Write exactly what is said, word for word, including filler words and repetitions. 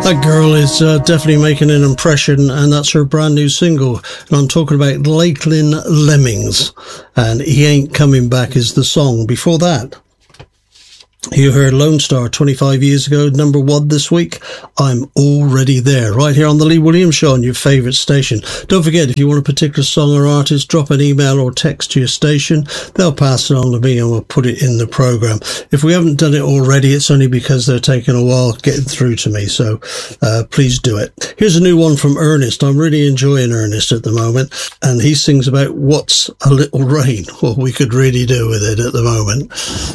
That girl is uh, definitely making an impression, and that's her brand new single. And I'm talking about Lakeland Lemmings, and He Ain't Coming Back is the song. Before that, you heard Lone Star twenty-five years ago, number one this week. I'm Already There, right here on the Lee Williams Show on your favourite station. Don't forget, if you want a particular song or artist, drop an email or text to your station. They'll pass it on to me and we'll put it in the programme. If we haven't done it already, it's only because they're taking a while getting through to me, so uh, please do it. Here's a new one from Ernest. I'm really enjoying Ernest at the moment, and he sings about what's a little rain. Well, we could really do with it at the moment.